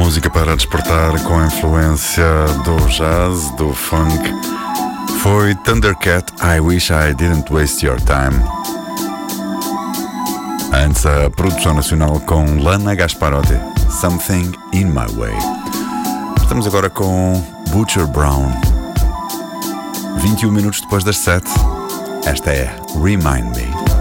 Música para despertar com a influência do jazz, do funk. Foi Thundercat, I Wish I Didn't Waste Your Time. Antes, a produção nacional com Lana Gasparotti, Something in My Way. Estamos agora com Butcher Brown. 21 minutos depois das 7. Esta é Remind Me.